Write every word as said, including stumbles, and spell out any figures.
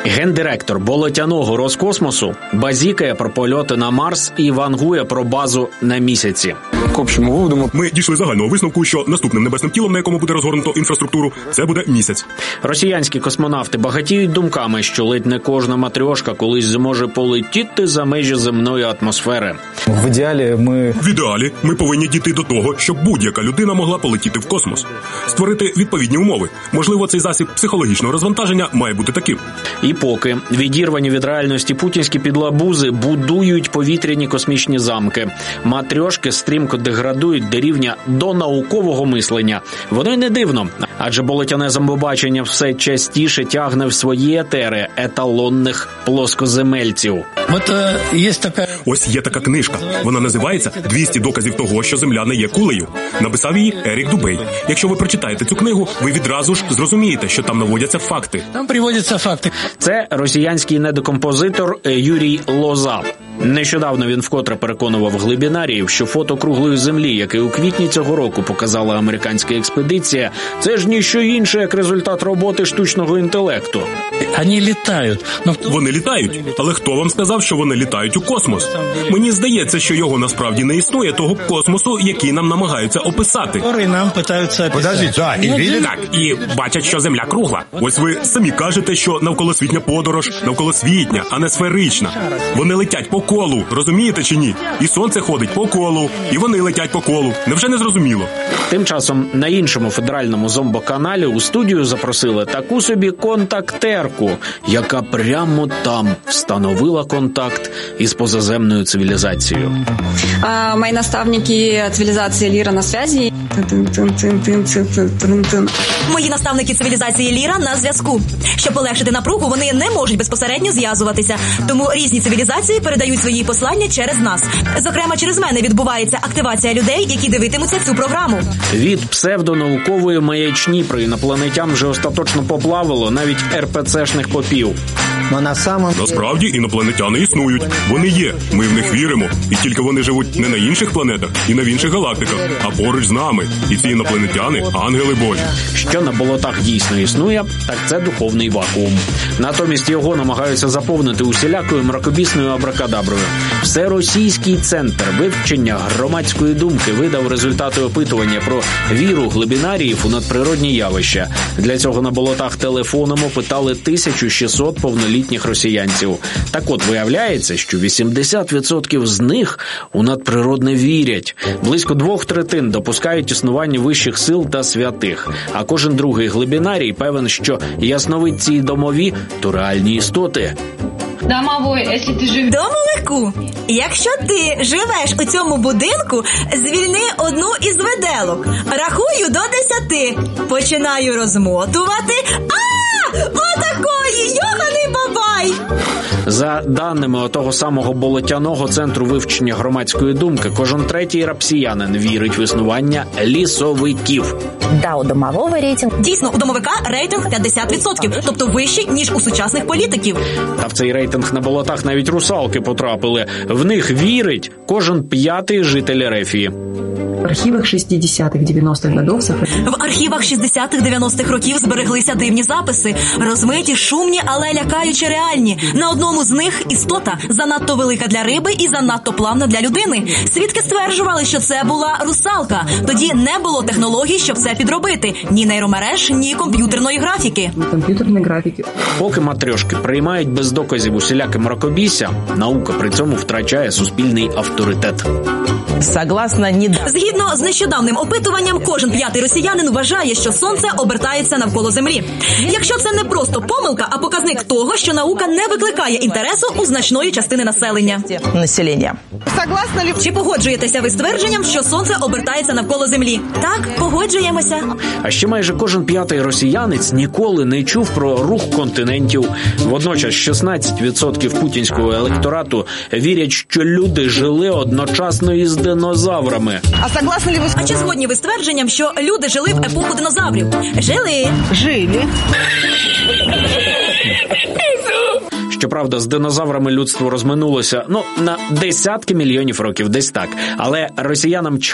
Гендиректор болотяного Роскосмосу базікає про польоти на Марс і вангує про базу на місяці. К общому виводу ми дійшли загального висновку, що наступним небесним тілом, на якому буде розгорнуто інфраструктуру, це буде місяць. Росіянські космонавти багатіють думками, що ледь не кожна матрьошка колись зможе полетіти за межі земної атмосфери. В ідеалі ми... В ідеалі ми повинні дійти до того, щоб будь-яка людина могла полетіти в космос. Створити відповідні умови. Можливо, цей засіб психологічного розвантаження має бути таким. І поки відірвані від реальності путінські підлабузи будують повітряні космічні замки, матрьошки стрімко деградують до рівня до наукового мислення. Воно й не дивно, адже болотяне зомбобачення все частіше тягне в свої етери еталонних плоскоземельців. От, е, є така... Ось є така книжка. Вона називається «двісті доказів того, що Земля не є кулею». Написав її Ерік Дубей. Якщо ви прочитаєте цю книгу, ви відразу ж зрозумієте, що там наводяться факти. Там приводяться факти. Це росіянський недокомпозитор Юрій Лоза. Нещодавно він вкотре переконував глибінаріїв, що фото круглої землі, яке у квітні цього року показала американська експедиція, це ж ніщо інше, як результат роботи штучного інтелекту. Вони літають. Но... Вони літають, але хто вам сказав, що вони літають у космос? Мені здається, що його насправді не існує, того космосу, який нам намагаються описати. Вони нам намагаються описати. Так, і, і, так, і бачать, що Земля кругла. Ось ви самі кажете, що навколосвітня подорож, навколосвітня, а не сферична. Вони летять по колу, розумієте чи ні? І сонце ходить по колу, і вони летять по колу. Невже не зрозуміло? Тим часом на іншому федеральному зомбоканалі у студію запросили таку собі контактерку, яка прямо там встановила контакт із позаземною цивілізацією. А, мои наставники цивилизации Лира на связи. Мої наставники цивілізації Ліра на зв'язку. Щоб полегшити напругу, вони не можуть безпосередньо зв'язуватися. Тому різні цивілізації передають свої послання через нас. Зокрема, через мене відбувається активація людей, які дивитимуться цю програму. Від псевдонаукової маячні про інопланетян вже остаточно поплавило навіть ер пе цешних попів. Насправді інопланетяни існують. Вони є. Ми в них віримо. І тільки вони живуть не на інших планетах і не в інших галактиках, а поруч з нами. І ці інопланетяни – ангели Божі. Що на болотах дійсно існує, так це духовний вакуум. Натомість його намагаються заповнити усілякою мракобісною абракадаброю. Всеросійський центр вивчення громадської думки видав результати опитування про віру глибінаріїв у надприродні явища. Для цього на болотах телефоном опитали тисячу шістсот повнолітніх росіянців. Так от, виявляється, що вісімдесят відсотків з них у надприродне вірять. Близько двох третин допускають існування вищих сил та святих. А кожен другий глибінарій певен, що ясновидці й домові – то реальні істоти. Домовой, якщо ти живеш... Домовику, якщо ти живеш у цьому будинку, звільни одну із виделок. Рахую до десяти. Починаю розмотувати. А! Отакої! Йоганий бабай! За даними того самого болотяного центру вивчення громадської думки, кожен третій рапсіянин вірить в існування лісовиків. Да, у домового рейтинг. Дійсно, у домовика рейтинг п'ятдесят відсотків, тобто вищий, ніж у сучасних політиків. Та в цей рейтинг на болотах навіть русалки потрапили. В них вірить кожен п'ятий житель Ерефії. В архівах шістдесятих-дев'яностих годов сохранились... В архівах шістдесятих-дев'яностих років збереглися дивні записи. Розмиті, шумні, але лякаюче реальні. На одному з них істота занадто велика для риби і занадто плавна для людини. Свідки стверджували, що це була русалка. Тоді не було технологій, щоб це підробити. Ні нейромереж, ні комп'ютерної графіки. Комп'ютерної графіки. Поки матрьошки приймають без доказів усіляке мракобісся, наука при цьому втрачає суспільний авторитет. Согласно не... Згідно з нещодавним опитуванням, кожен п'ятий росіянин вважає, що сонце обертається навколо землі. Якщо це не просто помилка, а показник того, що наука не викликає інтересу у значної частини населення. Населення. Чи погоджуєтеся ви з твердженням, що сонце обертається навколо землі? Так, погоджуємося. А ще майже кожен п'ятий росіянець ніколи не чув про рух континентів. Водночас шістнадцять відсотків путінського електорату вірять, що люди жили одночасно із динозаврами. А согласны ли ви... А чи згодні ви з твердженням, що люди жили в епоху динозаврів? Жили. Жили. Щоправда, з динозаврами людство розминулося, ну, на десятки мільйонів років, десь так. Але росіянам